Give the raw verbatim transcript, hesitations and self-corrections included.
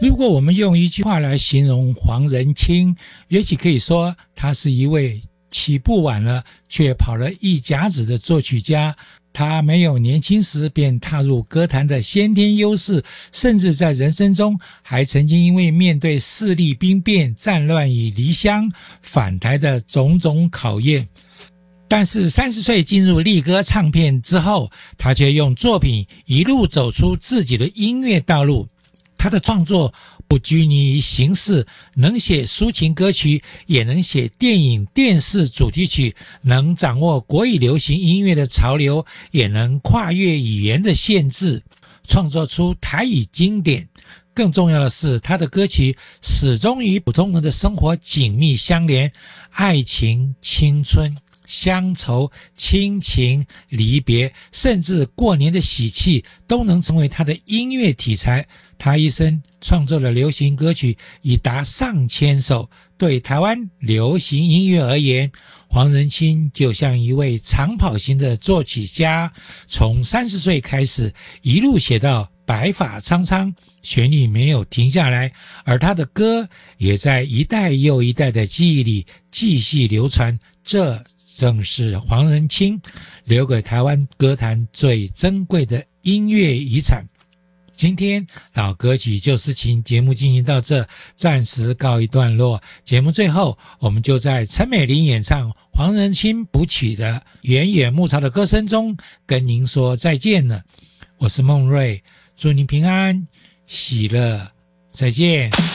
如果我们用一句话来形容黄仁清，也许可以说他是一位起步晚了却跑了一甲子的作曲家。他没有年轻时便踏入歌坛的先天优势，甚至在人生中还曾经因为面对势力兵变、战乱与离乡返台的种种考验，但是三十岁进入力歌唱片之后，他却用作品一路走出自己的音乐道路。他的创作不拘泥于形式，能写抒情歌曲，也能写电影、电视主题曲，能掌握国语流行音乐的潮流，也能跨越语言的限制，创作出台语经典。更重要的是，他的歌曲始终与普通人的生活紧密相连，爱情、青春、乡愁、亲情、离别，甚至过年的喜气都能成为他的音乐题材。他一生创作的流行歌曲已达上千首。对台湾流行音乐而言，黄仁清就像一位长跑型的作曲家，从三十岁开始，一路写到白发苍苍，旋律没有停下来，而他的歌也在一代又一代的记忆里继续流传。这正是黄仁清留给台湾歌坛最珍贵的音乐遗产。今天老歌曲旧事情节目进行到这，暂时告一段落。节目最后，我们就在陈美玲演唱黄仁清谱曲的《远远牧巢》的歌声中跟您说再见了。我是孟瑞，祝您平安喜乐，再见。